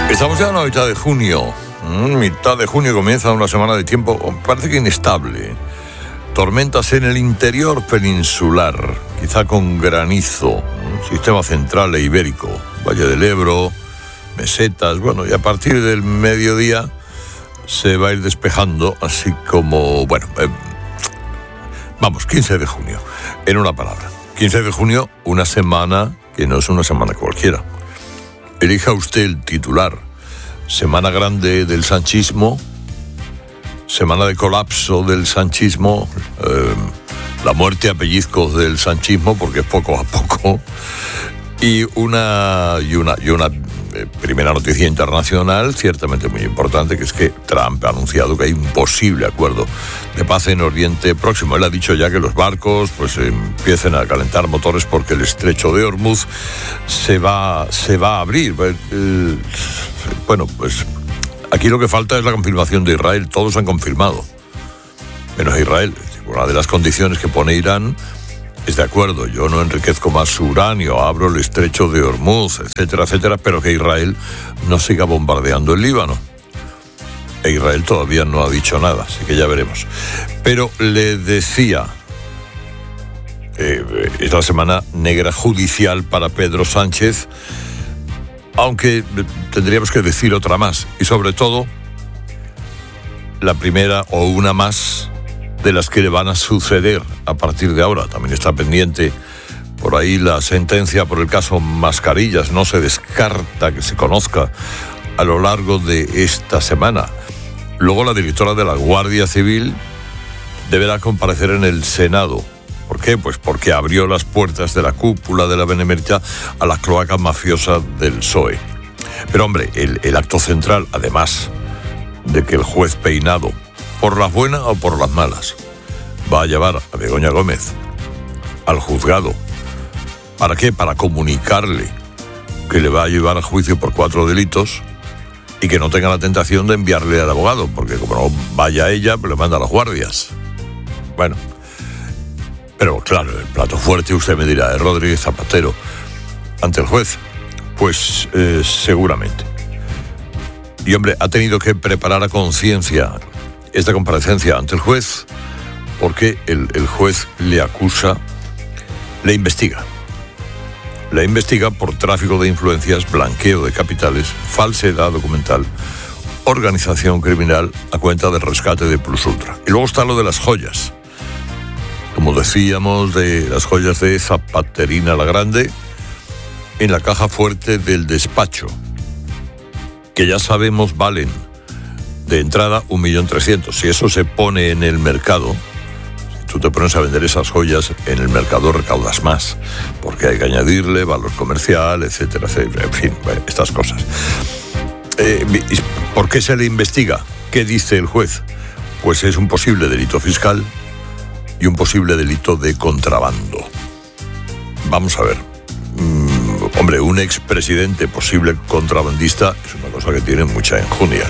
Estamos ya en la mitad de junio. Mitad de junio comienza una semana de tiempo, parece que inestable. Tormentas en el interior peninsular, quizá con granizo. Sistema central e ibérico, Valle del Ebro, mesetas. Bueno, y a partir del mediodía se va a ir despejando, así como, bueno, vamos, 15 de junio, en una palabra. 15 de junio, una semana que no es una semana cualquiera. Elija usted el titular. Semana grande del sanchismo, semana de colapso del sanchismo, la muerte a pellizcos del sanchismo, porque es poco a poco, y una primera noticia internacional ciertamente muy importante, que es que Trump ha anunciado que hay un posible acuerdo de paz en Oriente Próximo. Él ha dicho ya que los barcos pues empiecen a calentar motores porque el estrecho de Hormuz se va a abrir. Bueno, pues aquí lo que falta es la confirmación de Israel. Todos han confirmado, menos Israel. Una de las condiciones que pone Irán es: de acuerdo, yo no enriquezco más su uranio, abro el estrecho de Hormuz, etcétera, etcétera, pero que Israel no siga bombardeando el Líbano. E Israel todavía no ha dicho nada, así que ya veremos. Pero le decía, es la semana negra judicial para Pedro Sánchez, aunque tendríamos que decir otra más, y sobre todo la primera o una más de las que le van a suceder a partir de ahora. También está pendiente por ahí la sentencia por el caso Mascarillas. No se descarta que se conozca a lo largo de esta semana. Luego la directora de la Guardia Civil deberá comparecer en el Senado. ¿Por qué? Pues porque abrió las puertas de la cúpula de la Benemérita a la cloaca mafiosa del PSOE. Pero hombre, el acto central, además de que el juez Peinado, por las buenas o por las malas, va a llevar a Begoña Gómez al juzgado. ¿Para qué? Para comunicarle que le va a llevar a juicio por 4 delitos y que no tenga la tentación de enviarle al abogado, porque como no vaya ella, pues le manda a los guardias. Bueno, pero claro, el plato fuerte, usted me dirá, es Rodríguez Zapatero ante el juez. Pues seguramente. Y hombre, ha tenido que preparar a conciencia esta comparecencia ante el juez, porque el juez le acusa, le investiga por tráfico de influencias, blanqueo de capitales, falsedad documental, organización criminal a cuenta del rescate de Plus Ultra. Y luego está lo de las joyas. Como decíamos, de las joyas de Zapaterina la Grande en la caja fuerte del despacho, que ya sabemos valen de entrada 1.300.000. Si eso se pone en el mercado, si tú te pones a vender esas joyas en el mercado, recaudas más, porque hay que añadirle valor comercial, etcétera, etcétera. En fin, estas cosas. ¿Por qué se le investiga? ¿Qué dice el juez? Pues es un posible delito fiscal y un posible delito de contrabando. Vamos a ver. Hombre, un expresidente posible contrabandista es una cosa que tiene mucha enjundia.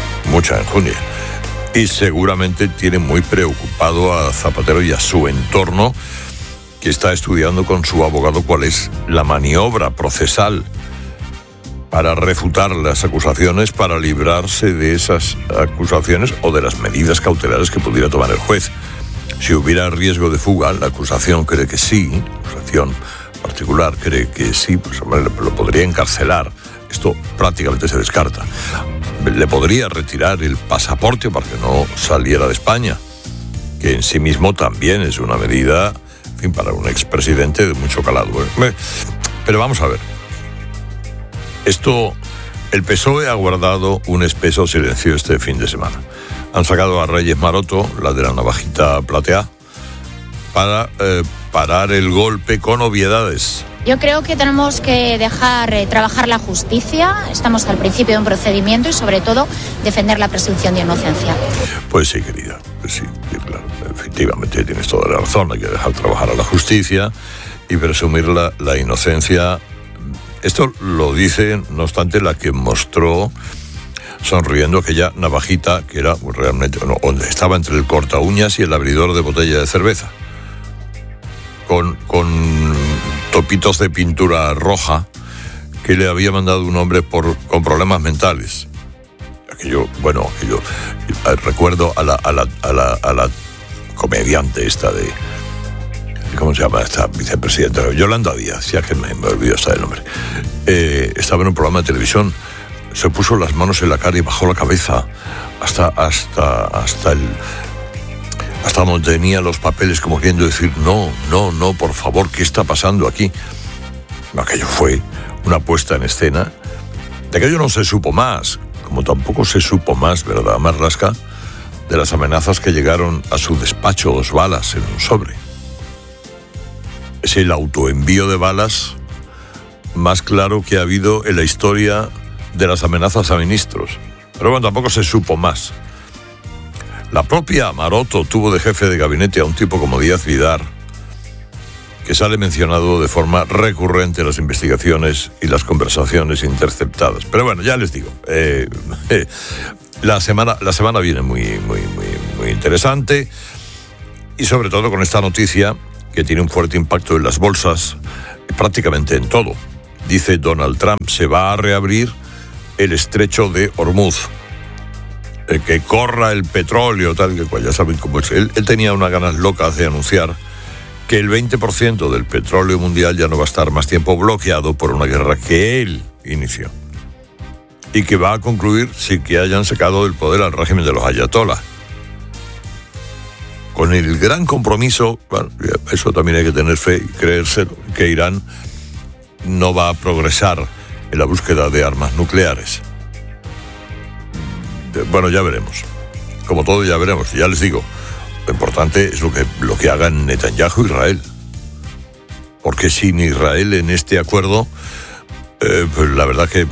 Y seguramente tiene muy preocupado a Zapatero y a su entorno, que está estudiando con su abogado cuál es la maniobra procesal para refutar las acusaciones, para librarse de esas acusaciones o de las medidas cautelares que pudiera tomar el juez. Si hubiera riesgo de fuga, la acusación cree que sí, la acusación particular cree que sí, pues hombre, lo podría encarcelar. Esto prácticamente se descarta. Le podría retirar el pasaporte para que no saliera de España, que en sí mismo también es una medida, en fin, para un expresidente de mucho calado. Pero vamos a ver. El PSOE ha guardado un espeso silencio este fin de semana. Han sacado a Reyes Maroto, la de la navajita plateada, para parar el golpe con obviedades. Yo creo que tenemos que dejar trabajar la justicia. Estamos al principio de un procedimiento y, sobre todo, defender la presunción de inocencia. Pues sí, querida. Pues sí, claro. Efectivamente, tienes toda la razón. Hay que dejar trabajar a la justicia y presumir la inocencia. Esto lo dice, no obstante, la que mostró sonriendo aquella navajita que era realmente, donde estaba entre el corta uñas y el abridor de botella de cerveza, con topitos de pintura roja que le había mandado un hombre con problemas mentales. Recuerdo a la comediante esta de... ¿Cómo se llama esta vicepresidenta? Yolanda Díaz, ya que me olvidó hasta el nombre. Estaba en un programa de televisión, se puso las manos en la cara y bajó la cabeza hasta donde tenía los papeles, como queriendo decir, no, por favor, ¿qué está pasando aquí? Aquello fue una puesta en escena. De aquello no se supo más, como tampoco se supo más, ¿verdad, Marlaska?, de las amenazas que llegaron a su despacho, 2 balas en un sobre. Es el autoenvío de balas más claro que ha habido en la historia de las amenazas a ministros. Pero bueno, tampoco se supo más. La propia Maroto tuvo de jefe de gabinete a un tipo como Díaz Vidar, que sale mencionado de forma recurrente en las investigaciones y las conversaciones interceptadas. Pero bueno, ya les digo, la semana viene muy interesante, y sobre todo con esta noticia que tiene un fuerte impacto en las bolsas, prácticamente en todo. Dice Donald Trump, se va a reabrir el estrecho de Hormuz, que corra el petróleo, tal que cual, ya saben cómo es. Él tenía unas ganas locas de anunciar que el 20% del petróleo mundial ya no va a estar más tiempo bloqueado por una guerra que él inició, y que va a concluir sin que hayan sacado del poder al régimen de los ayatolás, con el gran compromiso, bueno, eso también hay que tener fe y creerse, que Irán no va a progresar en la búsqueda de armas nucleares. Bueno, ya veremos. Como todo, ya veremos. Ya les digo, lo importante es lo que hagan Netanyahu y Israel. Porque sin Israel en este acuerdo, pues la verdad que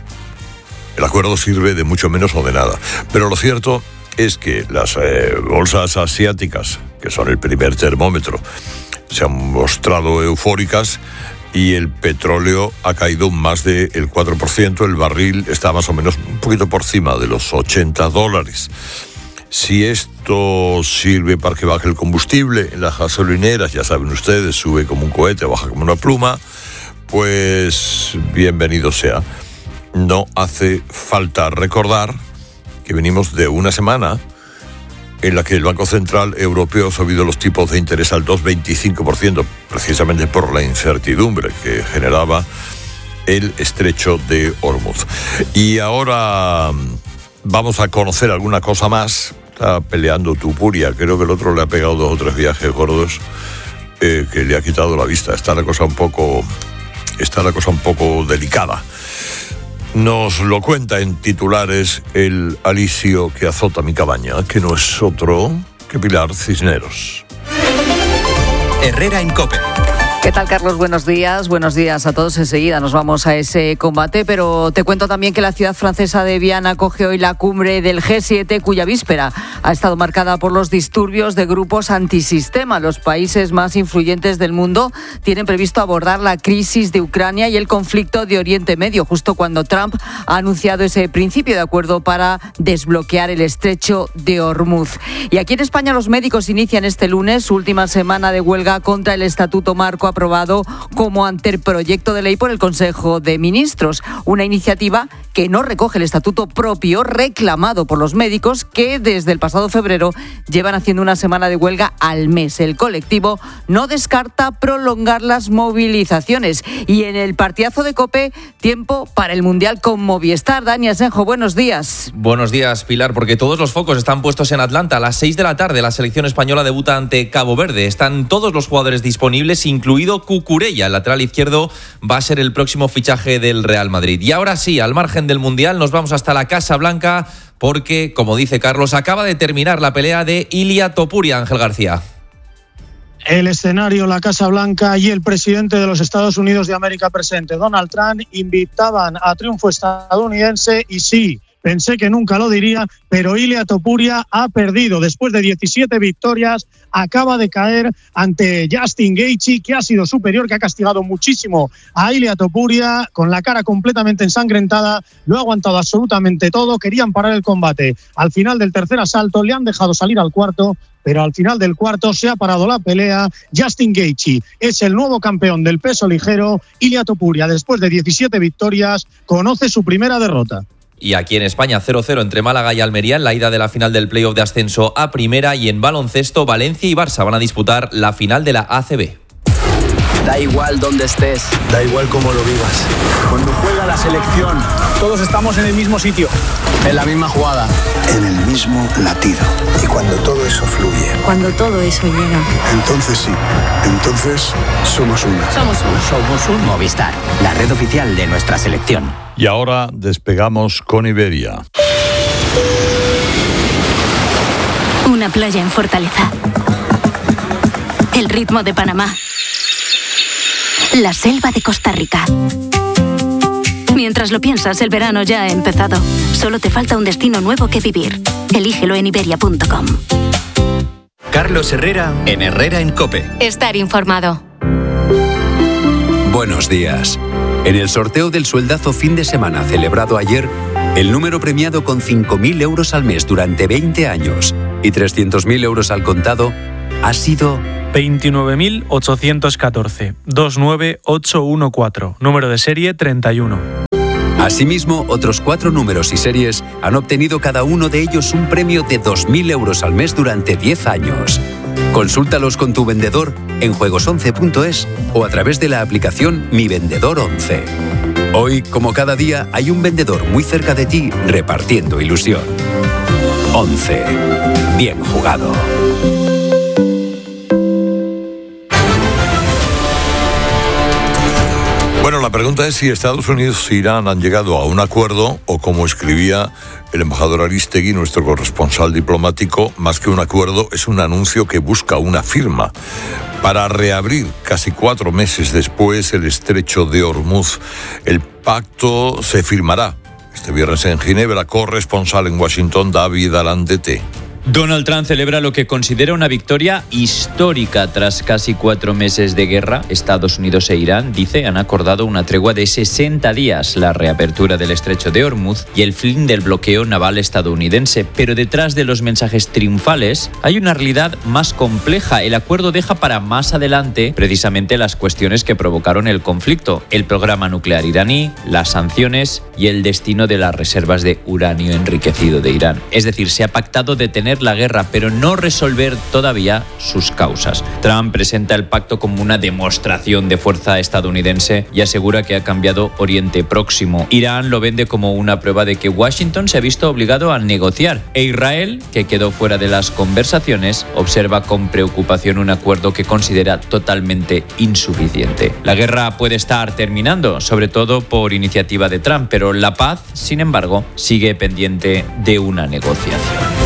el acuerdo sirve de mucho menos o de nada. Pero lo cierto es que las bolsas asiáticas, que son el primer termómetro, se han mostrado eufóricas, y el petróleo ha caído más del 4%, el barril está más o menos un poquito por encima de los $80. Si esto sirve para que baje el combustible en las gasolineras, ya saben ustedes, sube como un cohete, baja como una pluma, pues bienvenido sea. No hace falta recordar que venimos de una semana en la que el Banco Central Europeo ha subido los tipos de interés al 2,25%, precisamente por la incertidumbre que generaba el estrecho de Hormuz. Y ahora vamos a conocer alguna cosa más. Está peleando Tupuria, creo que el otro le ha pegado 2 o 3 viajes gordos que le ha quitado la vista. Está la cosa un poco delicada. Nos lo cuenta en titulares el alisio que azota mi cabaña, que no es otro que Pilar Cisneros. Herrera en COPE. ¿Qué tal, Carlos? Buenos días. Buenos días a todos. Enseguida nos vamos a ese combate, pero te cuento también que la ciudad francesa de Viana acoge hoy la cumbre del G7, cuya víspera ha estado marcada por los disturbios de grupos antisistema. Los países más influyentes del mundo tienen previsto abordar la crisis de Ucrania y el conflicto de Oriente Medio, justo cuando Trump ha anunciado ese principio de acuerdo para desbloquear el estrecho de Hormuz. Y aquí en España los médicos inician este lunes su última semana de huelga contra el Estatuto Marco aprobado como anteproyecto de ley por el Consejo de Ministros. Una iniciativa que no recoge el estatuto propio reclamado por los médicos, que desde el pasado febrero llevan haciendo una semana de huelga al mes. El colectivo no descarta prolongar las movilizaciones. Y en el partidazo de COPE, tiempo para el Mundial con Movistar. Dani Asenjo, buenos días. Buenos días, Pilar, porque todos los focos están puestos en Atlanta. A las 6 de la tarde la selección española debuta ante Cabo Verde. Están todos los jugadores disponibles, incluido Cucurella. El lateral izquierdo va a ser el próximo fichaje del Real Madrid. Y ahora sí, al margen del Mundial, nos vamos hasta la Casa Blanca, porque, como dice Carlos, acaba de terminar la pelea de Ilia Topuria. Ángel García. El escenario, la Casa Blanca y el presidente de los Estados Unidos de América presente, Donald Trump, invitaban a triunfo estadounidense y sí, pensé que nunca lo diría, pero Ilia Topuria ha perdido. Después de 17 victorias, acaba de caer ante Justin Gaethje, que ha sido superior, que ha castigado muchísimo a Ilia Topuria, con la cara completamente ensangrentada, lo ha aguantado absolutamente todo, querían parar el combate. Al final del tercer asalto le han dejado salir al cuarto, pero al final del cuarto se ha parado la pelea. Justin Gaethje es el nuevo campeón del peso ligero. Ilia Topuria, después de 17 victorias, conoce su primera derrota. Y aquí en España, 0-0 entre Málaga y Almería en la ida de la final del playoff de ascenso a primera. Y en baloncesto, Valencia y Barça van a disputar la final de la ACB. Da igual dónde estés, da igual cómo lo vivas. Cuando juega la selección, todos estamos en el mismo sitio, en la misma jugada, en el mismo latido. Y cuando todo eso fluye, cuando todo eso llega, entonces sí, entonces somos uno. Somos un Movistar, la red oficial de nuestra selección. Y ahora despegamos con Iberia. Una playa en Fortaleza. El ritmo de Panamá. La selva de Costa Rica. Mientras lo piensas, el verano ya ha empezado. Solo te falta un destino nuevo que vivir. Elígelo en iberia.com. Carlos Herrera en Herrera en COPE. Estar informado. Buenos días. En el sorteo del sueldazo fin de semana celebrado ayer, el número premiado con 5.000 euros al mes durante 20 años y 300.000 euros al contado ha sido 29.814, 29814, número de serie 31. Asimismo, otros 4 números y series han obtenido cada uno de ellos un premio de 2.000 euros al mes durante 10 años. Consúltalos con tu vendedor en juegos11.es o a través de la aplicación Mi Vendedor 11. Hoy, como cada día, hay un vendedor muy cerca de ti repartiendo ilusión. 11. Bien jugado. Bueno, la pregunta es si Estados Unidos e Irán han llegado a un acuerdo o, como escribía el embajador Aristegui, nuestro corresponsal diplomático, más que un acuerdo es un anuncio que busca una firma para reabrir casi 4 meses después el estrecho de Hormuz. El pacto se firmará este viernes en Ginebra. Corresponsal en Washington, David Alandete. Donald Trump celebra lo que considera una victoria histórica tras casi 4 meses de guerra. Estados Unidos e Irán, dice, han acordado una tregua de 60 días, la reapertura del estrecho de Hormuz y el fin del bloqueo naval estadounidense. Pero detrás de los mensajes triunfales hay una realidad más compleja. El acuerdo deja para más adelante precisamente las cuestiones que provocaron el conflicto: el programa nuclear iraní, las sanciones y el destino de las reservas de uranio enriquecido de Irán. Es decir, se ha pactado detener la guerra, pero no resolver todavía sus causas. Trump presenta el pacto como una demostración de fuerza estadounidense y asegura que ha cambiado Oriente Próximo. Irán lo vende como una prueba de que Washington se ha visto obligado a negociar. E Israel, que quedó fuera de las conversaciones, observa con preocupación un acuerdo que considera totalmente insuficiente. La guerra puede estar terminando, sobre todo por iniciativa de Trump, pero la paz, sin embargo, sigue pendiente de una negociación.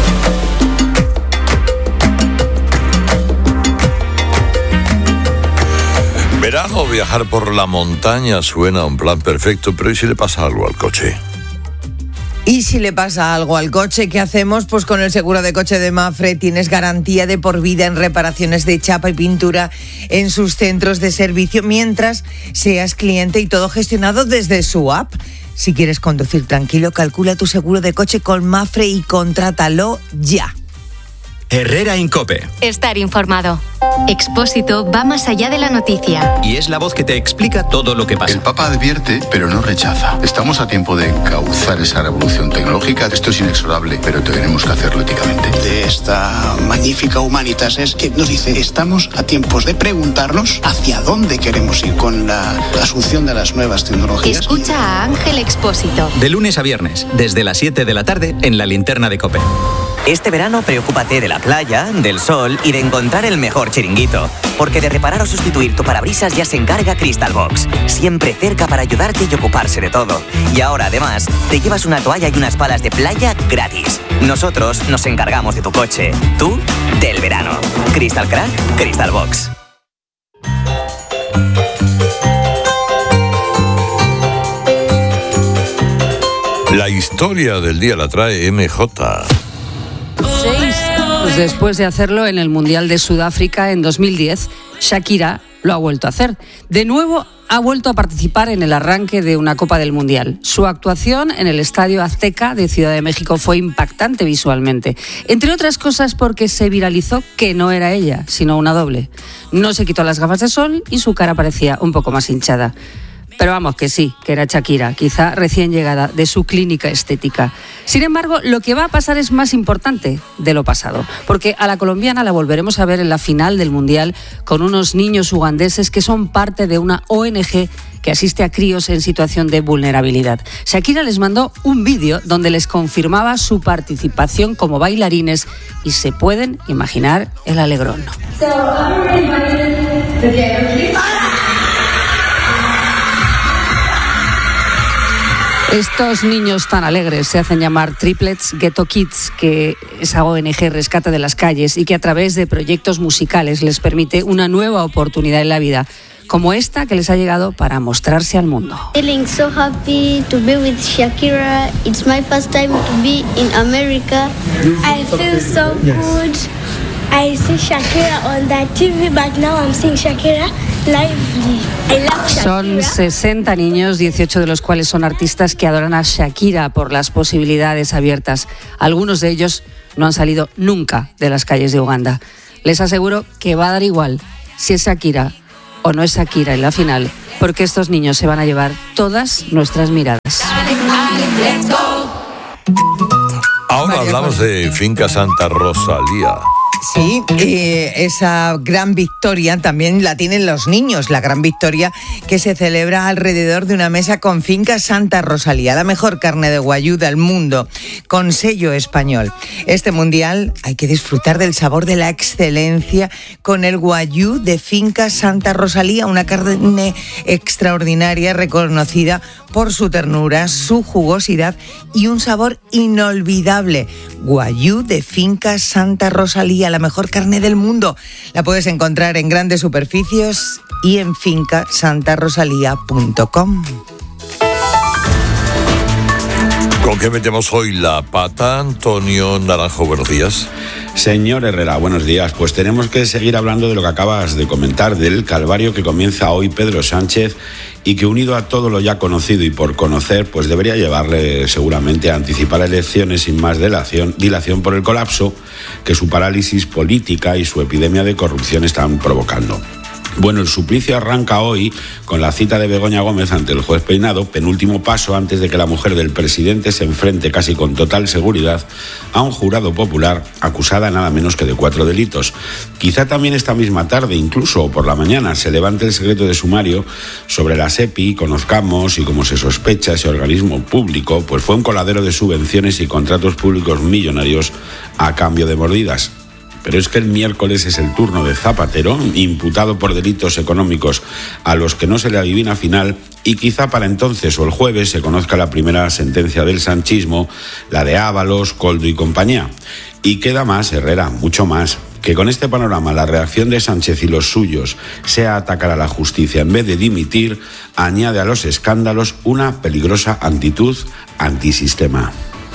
Verano, viajar por la montaña suena un plan perfecto, pero ¿y si le pasa algo al coche? Y si le pasa algo al coche, ¿qué hacemos? Pues con el seguro de coche de Mapfre tienes garantía de por vida en reparaciones de chapa y pintura en sus centros de servicio mientras seas cliente, y todo gestionado desde su app. Si quieres conducir tranquilo, calcula tu seguro de coche con Mapfre y contrátalo ya. Herrera en COPE. Estar informado. Expósito va más allá de la noticia. Y es la voz que te explica todo lo que pasa. El Papa advierte, pero no rechaza. Estamos a tiempo de encauzar esa revolución tecnológica. Esto es inexorable, pero tenemos que hacerlo éticamente. De esta magnífica Humanitas es que nos dice: estamos a tiempos de preguntarnos hacia dónde queremos ir con la asunción de las nuevas tecnologías. Escucha a Ángel Expósito. De lunes a viernes, desde las 7 de la tarde, en la linterna de COPE. Este verano preocúpate de la playa, del sol y de encontrar el mejor chiringuito. Porque de reparar o sustituir tu parabrisas ya se encarga Crystal Box. Siempre cerca para ayudarte y ocuparse de todo. Y ahora, además, te llevas una toalla y unas palas de playa gratis. Nosotros nos encargamos de tu coche. Tú, del verano. Crystal Crack, Crystal Box. La historia del día la trae MJ. 6 después de hacerlo en el Mundial de Sudáfrica en 2010, Shakira lo ha vuelto a hacer. De nuevo ha vuelto a participar en el arranque de una Copa del Mundial. Su actuación en el Estadio Azteca de Ciudad de México fue impactante visualmente, entre otras cosas porque se viralizó que no era ella, sino una doble. No se quitó las gafas de sol y su cara parecía un poco más hinchada. Pero vamos, que sí, que era Shakira, quizá recién llegada de su clínica estética. Sin embargo, lo que va a pasar es más importante de lo pasado, porque a la colombiana la volveremos a ver en la final del Mundial con unos niños ugandeses que son parte de una ONG que asiste a críos en situación de vulnerabilidad. Shakira les mandó un vídeo donde les confirmaba su participación como bailarines y se pueden imaginar el alegrón. Estos niños tan alegres se hacen llamar Triplets Ghetto Kids, que esa ONG rescata de las calles y que a través de proyectos musicales les permite una nueva oportunidad en la vida, como esta que les ha llegado para mostrarse al mundo. Feeling so happy to be with Shakira. It's my first time to be in America. I feel so good. I see Shakira on that TV, but now I'm seeing Shakira lively. I love Shakira. Son 60 niños, 18 de los cuales son artistas que adoran a Shakira por las posibilidades abiertas. Algunos de ellos no han salido nunca de las calles de Uganda. Les aseguro que va a dar igual si es Shakira o no es Shakira en la final, porque estos niños se van a llevar todas nuestras miradas. Ahora hablamos de Finca Santa Rosalía. Sí, esa gran victoria también la tienen los niños, la gran victoria que se celebra alrededor de una mesa con Finca Santa Rosalía, la mejor carne de guayú del mundo, con sello español. Este mundial hay que disfrutar del sabor de la excelencia con el guayú de Finca Santa Rosalía, una carne extraordinaria reconocida por su ternura, su jugosidad y un sabor inolvidable. Guayú de Finca Santa Rosalía, la mejor carne del mundo. La puedes encontrar en grandes superficies y en fincasantarosalía.com. ¿Con qué metemos hoy la pata, Antonio Naranjo? Buenos días. Señor Herrera, buenos días. Pues tenemos que seguir hablando de lo que acabas de comentar, del calvario que comienza hoy Pedro Sánchez y que, unido a todo lo ya conocido y por conocer, pues debería llevarle seguramente a anticipar elecciones sin más dilación por el colapso que su parálisis política y su epidemia de corrupción están provocando. Bueno, el suplicio arranca hoy con la cita de Begoña Gómez ante el juez Peinado, penúltimo paso antes de que la mujer del presidente se enfrente casi con total seguridad a un jurado popular acusada nada menos que de 4 delitos. Quizá también esta misma tarde, incluso por la mañana, se levante el secreto de sumario sobre la SEPI, conozcamos y como se sospecha ese organismo público, pues fue un coladero de subvenciones y contratos públicos millonarios a cambio de mordidas. Pero es que el miércoles es el turno de Zapatero, imputado por delitos económicos a los que no se le adivina final, y quizá para entonces o el jueves se conozca la primera sentencia del sanchismo, la de Ábalos, Koldo y compañía. Y queda más, Herrera, mucho más. Que con este panorama la reacción de Sánchez y los suyos sea atacar a la justicia en vez de dimitir, añade a los escándalos una peligrosa actitud antisistema.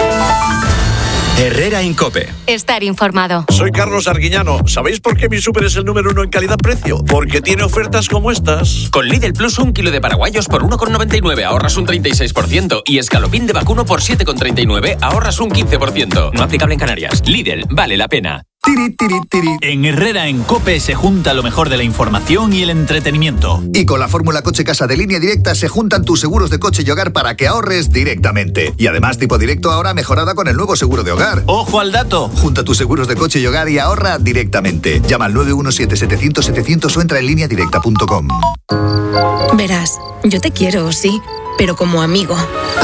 Herrera en COPE. Estar informado. Soy Carlos Arguiñano. ¿Sabéis por qué mi súper es el número 1 en calidad-precio? Porque tiene ofertas como estas. Con Lidl Plus, 1 kilo de paraguayos por 1,99, ahorras un 36%. Y escalopín de vacuno por 7,39, ahorras un 15%. No aplicable en Canarias. Lidl, vale la pena. En Herrera en COPE se junta lo mejor de la información y el entretenimiento. Y con la fórmula Coche Casa de Línea Directa se juntan tus seguros de coche y hogar para que ahorres directamente. Y además Tipo Directo ahora mejorada con el nuevo seguro de hogar. ¡Ojo al dato! Junta tus seguros de coche y hogar y ahorra directamente. Llama al 917-700-700 o entra en lineadirecta.com. Verás, yo te quiero, sí, pero como amigo.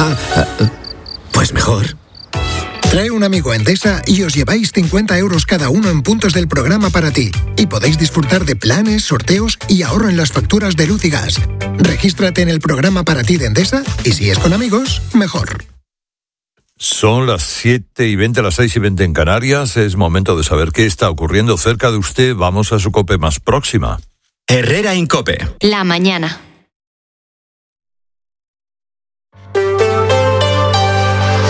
Pues mejor. Trae un amigo a Endesa y os lleváis 50 euros cada uno en puntos del programa para ti. Y podéis disfrutar de planes, sorteos y ahorro en las facturas de luz y gas. Regístrate en el programa para ti de Endesa y si es con amigos, mejor. Son las 7:20, las 6:20 en Canarias. Es momento de saber qué está ocurriendo cerca de usted. Vamos a su COPE más próxima. Herrera en COPE. La mañana.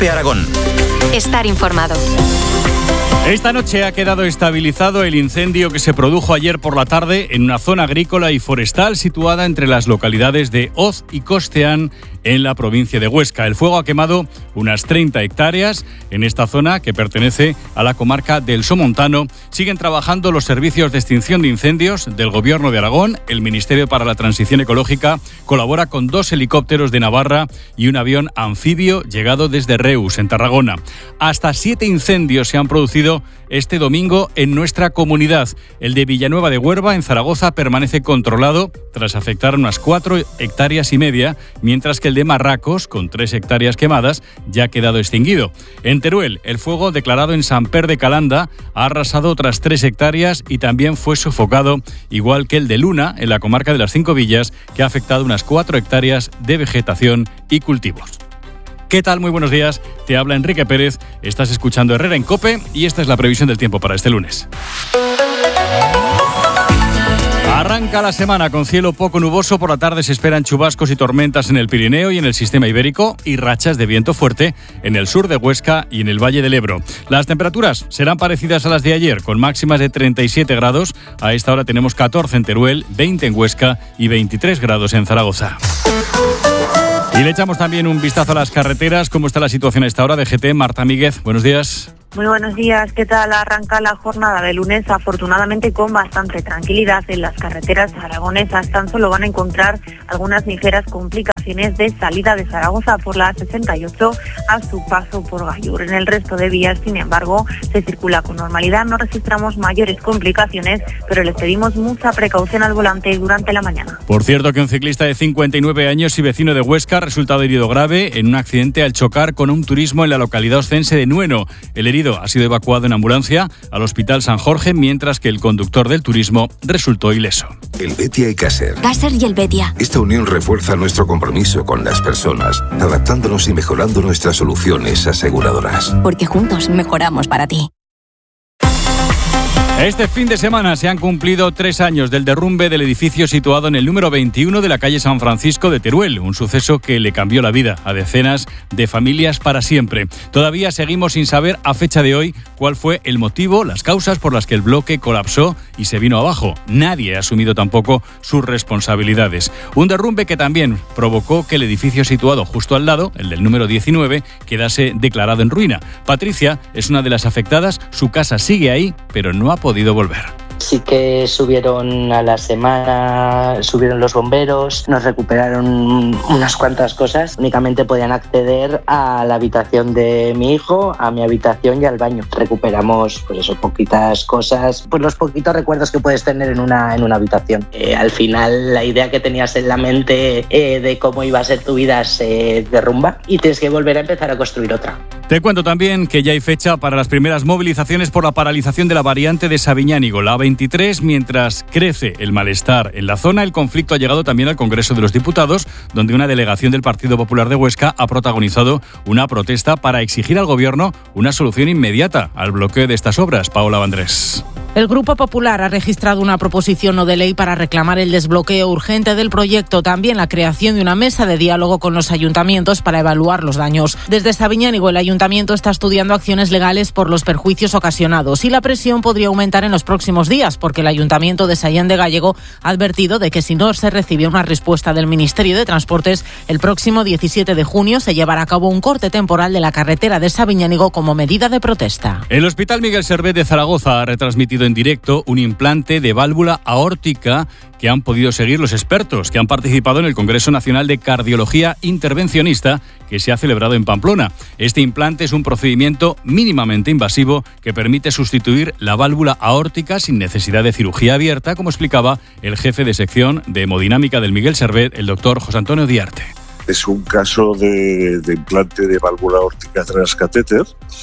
COPE Aragón. Estar informado. Esta noche ha quedado estabilizado el incendio que se produjo ayer por la tarde en una zona agrícola y forestal situada entre las localidades de Oz y Costeán, en la provincia de Huesca. El fuego ha quemado unas 30 hectáreas en esta zona que pertenece a la comarca del Somontano. Siguen trabajando los servicios de extinción de incendios del Gobierno de Aragón. El Ministerio para la Transición Ecológica colabora con 2 helicópteros de Navarra y un avión anfibio llegado desde Reus, en Tarragona. Hasta 7 incendios se han producido este domingo en nuestra comunidad. El de Villanueva de Huerva, en Zaragoza, permanece controlado tras afectar unas 4,5 hectáreas, mientras que el de Marracos, con 3 hectáreas quemadas, ya ha quedado extinguido. En Teruel, el fuego declarado en Samper de Calanda ha arrasado otras 3 hectáreas y también fue sofocado, igual que el de Luna, en la comarca de las 5 Villas, que ha afectado unas 4 hectáreas de vegetación y cultivos. ¿Qué tal? Muy buenos días. Te habla Enrique Pérez. Estás escuchando Herrera en COPE y esta es la previsión del tiempo para este lunes. Arranca la semana con cielo poco nuboso. Por la tarde se esperan chubascos y tormentas en el Pirineo y en el sistema ibérico y rachas de viento fuerte en el sur de Huesca y en el Valle del Ebro. Las temperaturas serán parecidas a las de ayer, con máximas de 37 grados. A esta hora tenemos 14 en Teruel, 20 en Huesca y 23 grados en Zaragoza. Y le echamos también un vistazo a las carreteras. ¿Cómo está la situación a esta hora? DGT, Marta Míguez, buenos días. Muy buenos días, ¿qué tal? Arranca la jornada de lunes afortunadamente con bastante tranquilidad. En las carreteras aragonesas tan solo van a encontrar algunas ligeras complicaciones de salida de Zaragoza por la 68 a su paso por Gallur. En el resto de vías, sin embargo, se circula con normalidad, no registramos mayores complicaciones, pero les pedimos mucha precaución al volante durante la mañana. Por cierto, que un ciclista de 59 años y vecino de Huesca ha resultado herido grave en un accidente al chocar con un turismo en la localidad oscense de Nueno. El herido ha sido evacuado en ambulancia al Hospital San Jorge, mientras que el conductor del turismo resultó ileso. El Betia y Caser. Caser y el Betia. Esta unión refuerza nuestro compromiso con las personas, adaptándonos y mejorando nuestras soluciones aseguradoras. Porque juntos mejoramos para ti. Este fin de semana se han cumplido 3 años del derrumbe del edificio situado en el número 21 de la calle San Francisco de Teruel, un suceso que le cambió la vida a decenas de familias para siempre. Todavía seguimos sin saber a fecha de hoy cuál fue el motivo, las causas por las que el bloque colapsó y se vino abajo. Nadie ha asumido tampoco sus responsabilidades. Un derrumbe que también provocó que el edificio situado justo al lado, el del número 19, quedase declarado en ruina. Patricia es una de las afectadas, su casa sigue ahí, pero no ha podido volver. Sí que subieron a la semana, subieron los bomberos, nos recuperaron unas cuantas cosas. Únicamente podían acceder a la habitación de mi hijo, a mi habitación y al baño. Recuperamos, pues eso, poquitas cosas, pues los poquitos recuerdos que puedes tener en una habitación. Al final, la idea que tenías en la mente de cómo iba a ser tu vida se derrumba y tienes que volver a empezar a construir otra. Te cuento también que ya hay fecha para las primeras movilizaciones por la paralización de la variante de Sabiñánigo, la 23, mientras crece el malestar en la zona. El conflicto ha llegado también al Congreso de los Diputados, donde una delegación del Partido Popular de Huesca ha protagonizado una protesta para exigir al Gobierno una solución inmediata al bloqueo de estas obras. Paola Vandrés. El Grupo Popular ha registrado una proposición no de ley para reclamar el desbloqueo urgente del proyecto, también la creación de una mesa de diálogo con los ayuntamientos para evaluar los daños. Desde Sabiñánigo, el ayuntamiento está estudiando acciones legales por los perjuicios ocasionados y la presión podría aumentar en los próximos días, porque el ayuntamiento de Sallén de Gállego ha advertido de que si no se recibe una respuesta del Ministerio de Transportes, el próximo 17 de junio se llevará a cabo un corte temporal de la carretera de Sabiñánigo como medida de protesta. El Hospital Miguel Servet de Zaragoza ha retransmitido en directo un implante de válvula aórtica que han podido seguir los expertos que han participado en el Congreso Nacional de Cardiología Intervencionista que se ha celebrado en Pamplona. Este implante es un procedimiento mínimamente invasivo que permite sustituir la válvula aórtica sin necesidad de cirugía abierta, como explicaba el jefe de sección de hemodinámica del Miguel Servet, el doctor José Antonio Diarte. Es un caso de implante de válvula aórtica transcatéter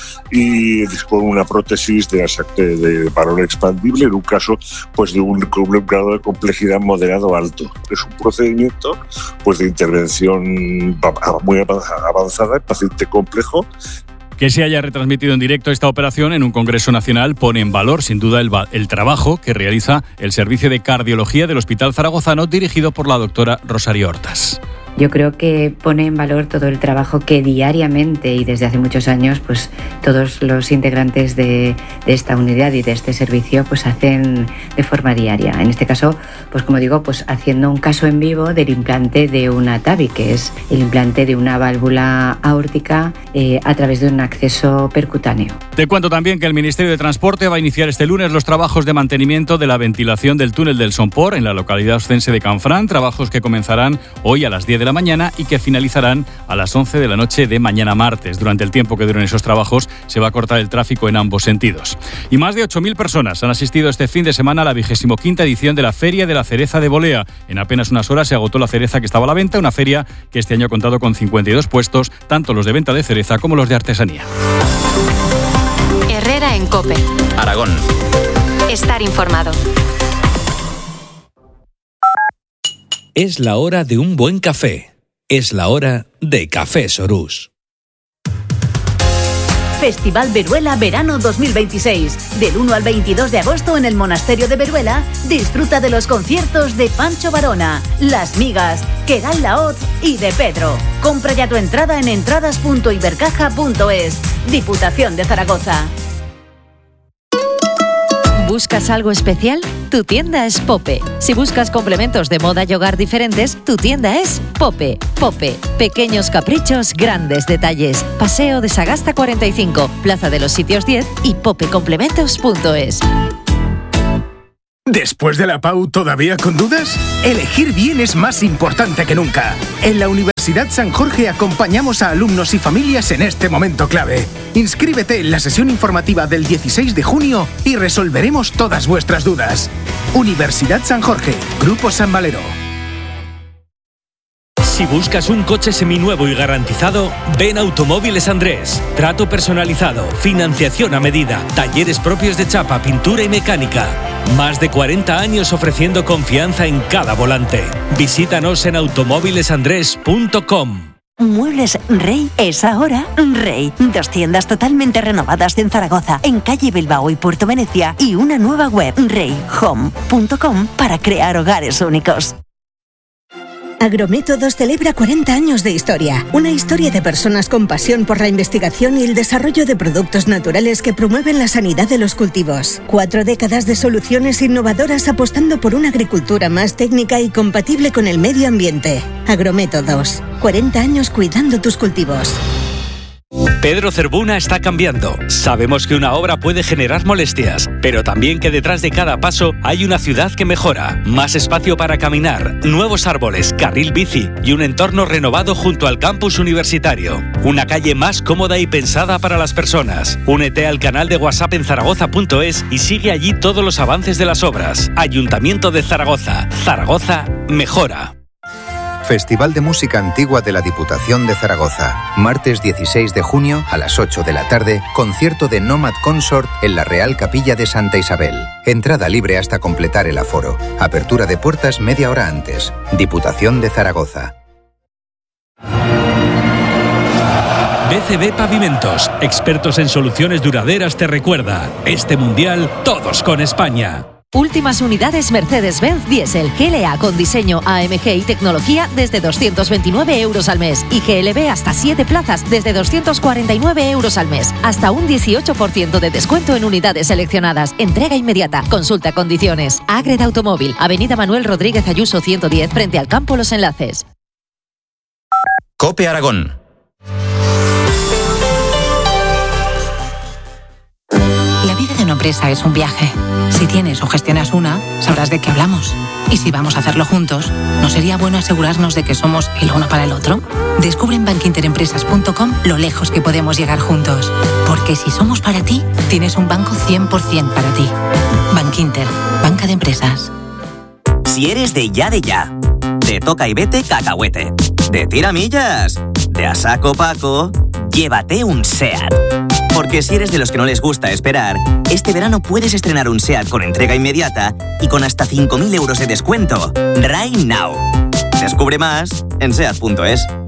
y con una prótesis de varón expandible en un caso pues de un grado de complejidad moderado alto. Es un procedimiento pues de intervención muy avanzada, paciente complejo. Que se haya retransmitido en directo esta operación en un Congreso Nacional pone en valor, sin duda, el trabajo que realiza el Servicio de Cardiología del Hospital Zaragozano, dirigido por la doctora Rosario Hortas. Yo creo que pone en valor todo el trabajo que diariamente y desde hace muchos años pues todos los integrantes de esta unidad y de este servicio pues hacen de forma diaria. En este caso, pues como digo, pues haciendo un caso en vivo del implante de una TAVI, que es el implante de una válvula aórtica a través de un acceso percutáneo. Te cuento también que el Ministerio de Transporte va a iniciar este lunes los trabajos de mantenimiento de la ventilación del túnel del Somport en la localidad oscense de Canfrán, trabajos que comenzarán hoy a las 10 de la mañana y que finalizarán a las 11 de la noche de mañana martes. Durante el tiempo que duren esos trabajos se va a cortar el tráfico en ambos sentidos. Y más de 8.000 personas han asistido este fin de semana a la 25ª edición de la Feria de la Cereza de Bolea. En apenas unas horas se agotó la cereza que estaba a la venta, una feria que este año ha contado con 52 puestos, tanto los de venta de cereza como los de artesanía. Herrera en COPE. Aragón. Estar informado. Es la hora de un buen café. Es la hora de Café Sorús. Festival Veruela Verano 2026. Del 1 al 22 de agosto en el Monasterio de Veruela, disfruta de los conciertos de Pancho Varona, Las Migas, Queral Laoz y de Pedro. Compra ya tu entrada en entradas.ibercaja.es. Diputación de Zaragoza. ¿Buscas algo especial? Tu tienda es Pope. Si buscas complementos de moda y hogar diferentes, tu tienda es Pope. Pope. Pequeños caprichos, grandes detalles. Paseo de Sagasta 45, Plaza de los Sitios 10 y popecomplementos.es. ¿Después de la PAU todavía con dudas? Elegir bien es más importante que nunca. En la Universidad San Jorge acompañamos a alumnos y familias en este momento clave. Inscríbete en la sesión informativa del 16 de junio y resolveremos todas vuestras dudas. Universidad San Jorge, Grupo San Valero. Si buscas un coche seminuevo y garantizado, ven a Automóviles Andrés. Trato personalizado, financiación a medida, talleres propios de chapa, pintura y mecánica. Más de 40 años ofreciendo confianza en cada volante. Visítanos en automóvilesandrés.com. Muebles Rey es ahora Rey. 2 tiendas totalmente renovadas en Zaragoza, en calle Bilbao y Puerto Venecia, y una nueva web, reyhome.com, para crear hogares únicos. Agrométodos celebra 40 años de historia. Una historia de personas con pasión por la investigación y el desarrollo de productos naturales que promueven la sanidad de los cultivos. 4 décadas de soluciones innovadoras apostando por una agricultura más técnica y compatible con el medio ambiente. Agrométodos. 40 años cuidando tus cultivos. Pedro Cervuna está cambiando. Sabemos que una obra puede generar molestias, pero también que detrás de cada paso hay una ciudad que mejora. Más espacio para caminar, nuevos árboles, carril bici y un entorno renovado junto al campus universitario. Una calle más cómoda y pensada para las personas. Únete al canal de WhatsApp en zaragoza.es y sigue allí todos los avances de las obras. Ayuntamiento de Zaragoza. Zaragoza mejora. Festival de Música Antigua de la Diputación de Zaragoza. Martes 16 de junio a las 8 de la tarde, concierto de Nomad Consort en la Real Capilla de Santa Isabel. Entrada libre hasta completar el aforo. Apertura de puertas media hora antes. Diputación de Zaragoza. BCB Pavimentos, expertos en soluciones duraderas, te recuerda: este mundial, todos con España. Últimas unidades Mercedes-Benz Diesel GLA con diseño AMG y tecnología desde 229 euros al mes y GLB hasta 7 plazas desde 249 euros al mes. Hasta un 18% de descuento en unidades seleccionadas. Entrega inmediata. Consulta condiciones. Ágreda Automóvil, Avenida Manuel Rodríguez Ayuso 110, frente al Campo Los Enlaces. COPE Aragón. La vida de una empresa es un viaje. Si tienes o gestionas una, sabrás de qué hablamos. Y si vamos a hacerlo juntos, ¿no sería bueno asegurarnos de que somos el uno para el otro? Descubre en bankinterempresas.com lo lejos que podemos llegar juntos. Porque si somos para ti, tienes un banco 100% para ti. Bankinter, banca de empresas. Si eres de ya, de toca y vete cacahuete, de tiramillas, de a saco Paco, llévate un SEAT. Porque si eres de los que no les gusta esperar, este verano puedes estrenar un SEAT con entrega inmediata y con hasta 5.000 euros de descuento. Right now. Descubre más en SEAT.es.